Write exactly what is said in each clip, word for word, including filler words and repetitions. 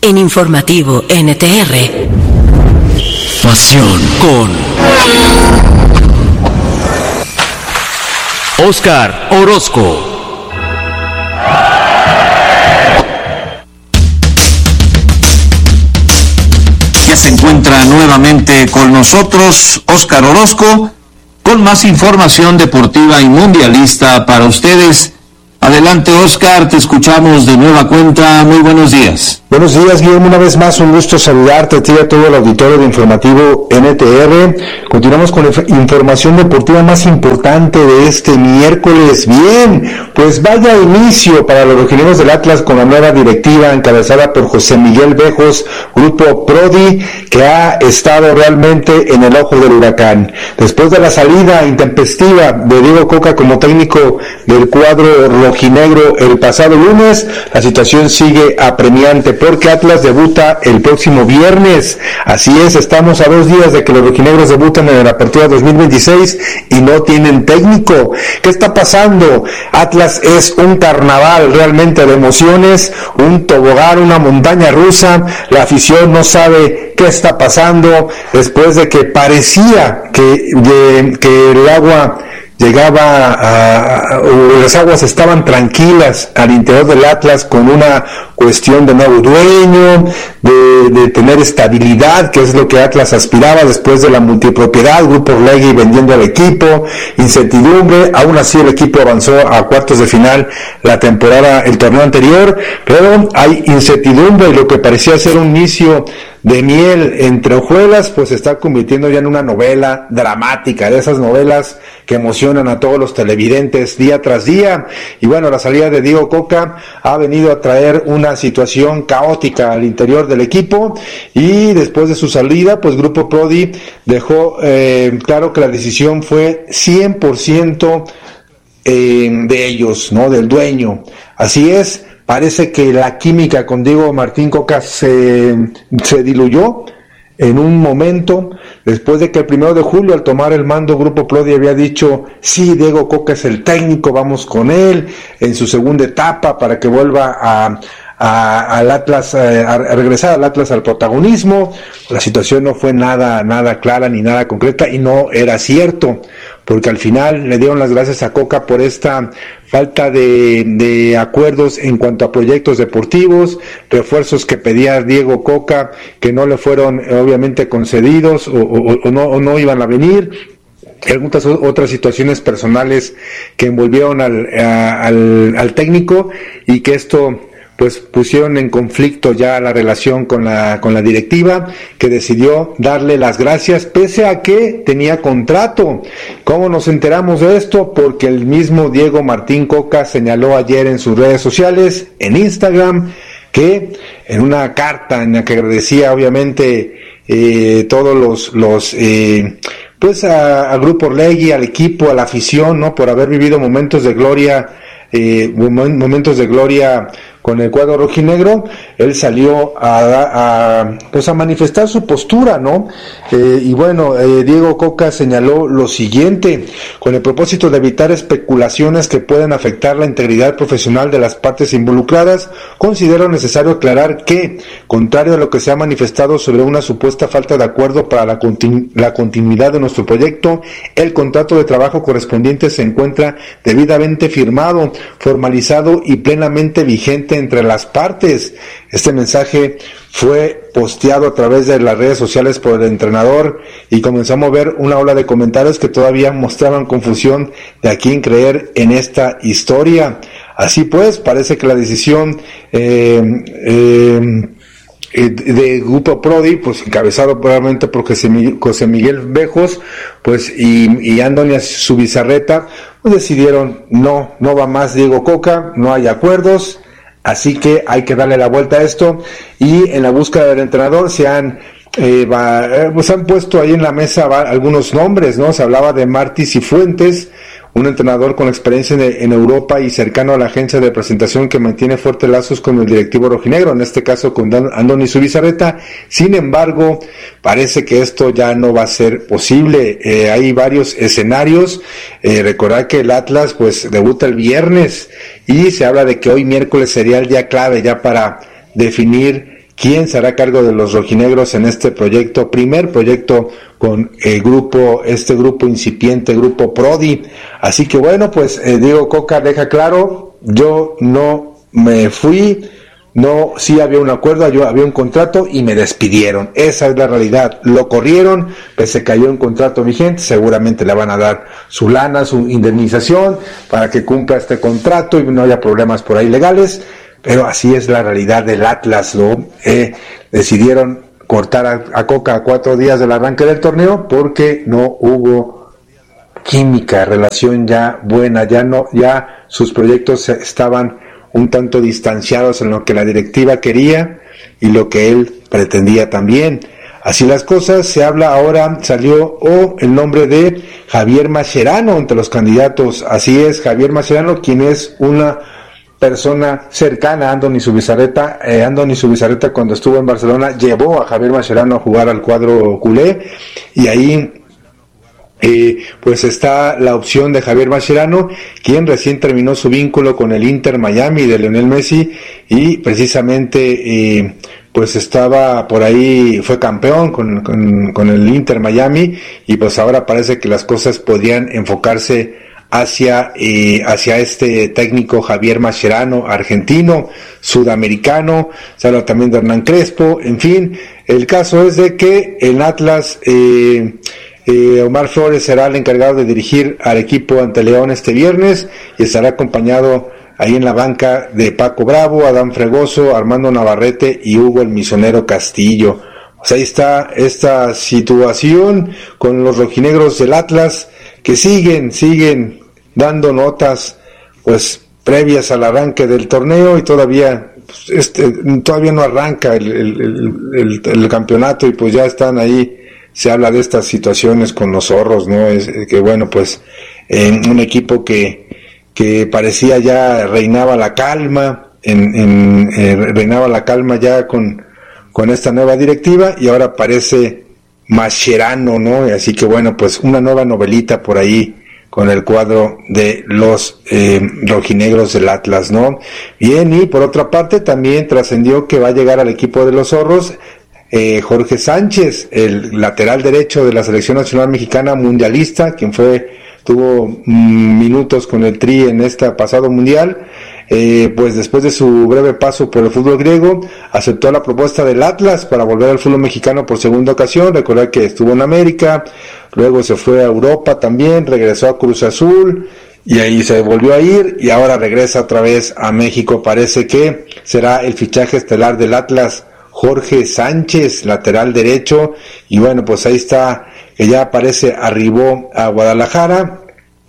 en Informativo N T R. Pasión con Óscar Orozco. Ya se encuentra nuevamente con nosotros Óscar Orozco con más información deportiva y mundialista para ustedes. Adelante, Óscar, te escuchamos de nueva cuenta. Muy buenos días. Buenos días, Guillermo. Una vez más, un gusto saludarte a ti y a todo el auditorio de Informativo N T R. Continuamos con la información deportiva más importante de este miércoles. Bien, pues vaya inicio para los rojinegros del Atlas con la nueva directiva encabezada por José Miguel Bejos, Grupo Prodi, que ha estado realmente en el ojo del huracán. Después de la salida intempestiva de Diego Coca como técnico del cuadro rojinegro el pasado lunes, la situación sigue apremiante porque Atlas debuta el próximo viernes. Así es, estamos a dos días de que los rojinegros debutan en la Apertura dos mil veintiséis y no tienen técnico. ¿Qué está pasando? Atlas es un carnaval realmente de emociones, un tobogán, una montaña rusa. La afición no sabe qué está pasando después de que parecía que, de, que el agua llegaba a, a, las aguas estaban tranquilas al interior del Atlas con una cuestión de nuevo dueño, de, de tener estabilidad, que es lo que Atlas aspiraba después de la multipropiedad, Grupo Orlegui vendiendo al equipo, incertidumbre. Aún así el equipo avanzó a cuartos de final la temporada, el torneo anterior, pero hay incertidumbre y lo que parecía ser un inicio de miel entre hojuelas, pues se está convirtiendo ya en una novela dramática, de esas novelas que emocionan a todos los televidentes día tras día. Y bueno, la salida de Diego Coca ha venido a traer una situación caótica al interior del equipo, y después de su salida, pues Grupo Prodi dejó eh, claro que la decisión fue cien por ciento eh, de ellos, ¿no? Del dueño. Así es. Parece que la química con Diego Martín Coca se, se diluyó en un momento, después de que el primero de julio, al tomar el mando, Grupo Prodi había dicho, sí, Diego Coca es el técnico, vamos con él, en su segunda etapa, para que vuelva a, a, al Atlas, a, a regresar al Atlas al protagonismo. La situación no fue nada, nada clara ni nada concreta, y no era cierto, porque al final le dieron las gracias a Coca por esta falta de, de acuerdos en cuanto a proyectos deportivos, refuerzos que pedía Diego Coca que no le fueron obviamente concedidos o, o, o, no, o no iban a venir, algunas otras situaciones personales que envolvieron al, a, al, al técnico, y que esto pues pusieron en conflicto ya la relación con la con la directiva, que decidió darle las gracias pese a que tenía contrato. ¿Cómo nos enteramos de esto? Porque el mismo Diego Martín Coca señaló ayer en sus redes sociales, en Instagram, que en una carta en la que agradecía obviamente eh, todos los los eh, pues a, a Grupo Orlegui, al equipo, a la afición, ¿no? Por haber vivido momentos de gloria, eh, momentos de gloria con el cuadro rojinegro. Él salió a, a pues a manifestar su postura, ¿no? Eh, y bueno, eh, Diego Coca señaló lo siguiente: con el propósito de evitar especulaciones que puedan afectar la integridad profesional de las partes involucradas, considero necesario aclarar que, contrario a lo que se ha manifestado sobre una supuesta falta de acuerdo para la, continu- la continuidad de nuestro proyecto, el contrato de trabajo correspondiente se encuentra debidamente firmado, formalizado y plenamente vigente entre las partes. Este mensaje fue posteado a través de las redes sociales por el entrenador, y comenzó a mover una ola de comentarios que todavía mostraban confusión de a quién creer en esta historia. Así pues, parece que la decisión eh, eh, de Grupo Prodi, pues encabezado probablemente por José Miguel Bejos, pues y, y Andoni Zubizarreta, pues decidieron no, no va más Diego Coca, no hay acuerdos. Así que hay que darle la vuelta a esto, y en la búsqueda del entrenador se han eh, va, pues han puesto ahí en la mesa va, algunos nombres, ¿no? Se hablaba de Martí Cifuentes, un entrenador con experiencia en, en Europa y cercano a la agencia de presentación, que mantiene fuertes lazos con el directivo rojinegro, en este caso con Andoni Zubizarreta. Sin embargo, parece que esto ya no va a ser posible. Eh, hay varios escenarios. Eh, recordar que el Atlas pues debuta el viernes, y se habla de que hoy miércoles sería el día clave ya para definir quién se hará cargo de los rojinegros en este proyecto, primer proyecto con el grupo, este grupo incipiente, grupo Prodi. Así que bueno, pues eh, Diego Coca deja claro, yo no me fui, no, sí había un acuerdo, yo había un contrato y me despidieron. Esa es la realidad. Lo corrieron, pues se cayó un contrato vigente, seguramente le van a dar su lana, su indemnización para que cumpla este contrato y no haya problemas por ahí legales, pero así es la realidad del Atlas, ¿no? Eh, decidieron cortar a, a Coca a cuatro días del arranque del torneo porque no hubo química, relación ya buena, ya no, ya sus proyectos estaban un tanto distanciados en lo que la directiva quería y lo que él pretendía también. Así las cosas, se habla ahora, salió oh, el nombre de Javier Mascherano entre los candidatos. Así es, Javier Mascherano, quien es una persona cercana a Andoni Zubizarreta. eh, Andoni Zubizarreta, cuando estuvo en Barcelona, llevó a Javier Mascherano a jugar al cuadro culé, y ahí Eh, pues está la opción de Javier Mascherano, quien recién terminó su vínculo con el Inter Miami de Lionel Messi, y precisamente eh, pues estaba por ahí, fue campeón con, con, con el Inter Miami, y pues ahora parece que las cosas podrían enfocarse hacia eh, hacia este técnico Javier Mascherano, argentino, sudamericano. Se habla también de Hernán Crespo. En fin, el caso es de que el Atlas, eh, Eh, Omar Flores será el encargado de dirigir al equipo ante León este viernes, y estará acompañado ahí en la banca de Paco Bravo, Adán Fregoso, Armando Navarrete y Hugo el Misionero Castillo. Pues ahí está esta situación con los rojinegros del Atlas, que siguen, siguen dando notas pues previas al arranque del torneo, y todavía pues, este, todavía no arranca el, el, el, el, el campeonato, y pues ya están ahí. Se habla de estas situaciones con los zorros, ¿no? Es que bueno, pues en un equipo que que parecía ya reinaba la calma, en, en eh, reinaba la calma ya con con esta nueva directiva, y ahora parece Mascherano, ¿no? Así que bueno, pues una nueva novelita por ahí con el cuadro de los eh, rojinegros del Atlas, ¿no? Bien, y por otra parte también trascendió que va a llegar al equipo de los zorros Eh, Jorge Sánchez, el lateral derecho de la selección nacional mexicana mundialista, quien fue tuvo mm, minutos con el Tri en este pasado mundial. Eh, pues después de su breve paso por el fútbol griego, aceptó la propuesta del Atlas para volver al fútbol mexicano por segunda ocasión. Recordar que estuvo en América, luego se fue a Europa también, regresó a Cruz Azul, y ahí se volvió a ir, y ahora regresa otra vez a México. Parece que será el fichaje estelar del Atlas, Jorge Sánchez, lateral derecho, y bueno, pues ahí está, que ya parece arribó a Guadalajara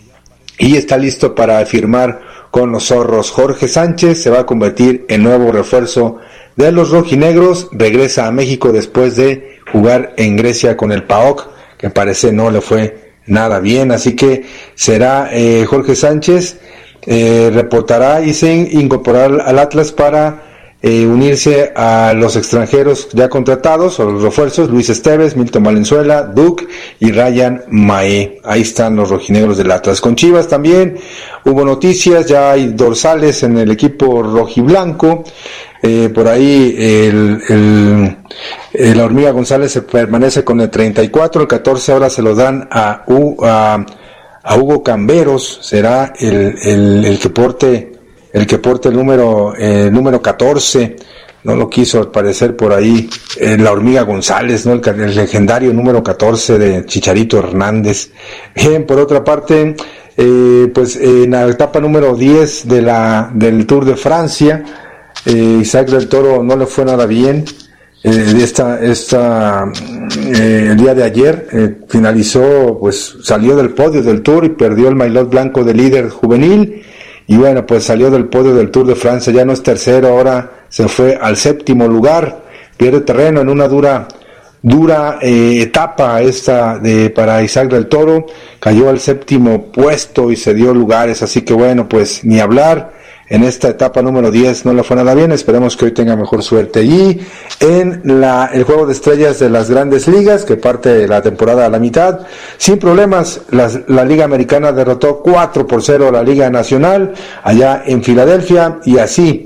y está listo para firmar con los zorros. Jorge Sánchez se va a convertir en nuevo refuerzo de los rojinegros, regresa a México después de jugar en Grecia con el P A O K, que parece no le fue nada bien, así que será eh, Jorge Sánchez, eh, reportará y se incorporará al Atlas para Eh, unirse a los extranjeros ya contratados, o los refuerzos, Luis Esteves, Milton Valenzuela, Duke y Ryan Mae. Ahí están los rojinegros del Atlas. Con Chivas también hubo noticias, ya hay dorsales en el equipo rojiblanco. Eh, por ahí el, el, el la Hormiga González se permanece con el treinta y cuatro, el catorce ahora se lo dan a, a, a Hugo Camberos, será el, el, el que porte el que porte el número eh, número catorce, no lo quiso al parecer por ahí eh, la Hormiga González, no el, el legendario número catorce de Chicharito Hernández. Bien, por otra parte, eh, pues eh, en la etapa número diez de la del Tour de Francia, eh, Isaac del Toro no le fue nada bien. Eh, esta, esta, eh, el día de ayer eh, finalizó, pues salió del podio del Tour y perdió el maillot blanco de líder juvenil. Y bueno, pues salió del podio del Tour de Francia, ya no es tercero, ahora se fue al séptimo lugar, pierde terreno en una dura, dura eh, etapa esta de para Isaac del Toro, cayó al séptimo puesto y se dio lugares, así que bueno, pues ni hablar. En esta etapa número diez no le fue nada bien, esperemos que hoy tenga mejor suerte. Y en la, el juego de estrellas de las grandes ligas, que parte la temporada a la mitad, sin problemas, la, la Liga Americana derrotó cuatro por cero a la Liga Nacional, allá en Filadelfia, y así,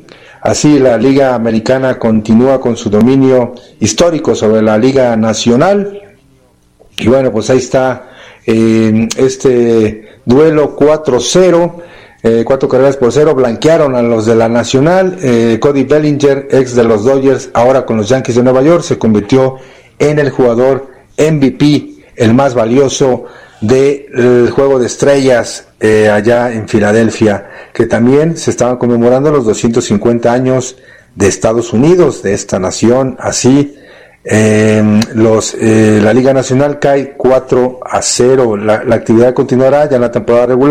Así la Liga Americana continúa con su dominio histórico sobre la Liga Nacional. Y bueno, pues ahí está eh, este duelo cuatro cero, eh, cuatro carreras por cero, blanquearon a los de la Nacional. eh, Cody Bellinger, ex de los Dodgers, ahora con los Yankees de Nueva York, se convirtió en el jugador M V P, el más valioso del juego de estrellas eh, allá en Filadelfia, que también se estaban conmemorando los doscientos cincuenta años de Estados Unidos, de esta nación. Así eh, los eh, la Liga Nacional cae cuatro a cero. La, la actividad continuará ya en la temporada regular.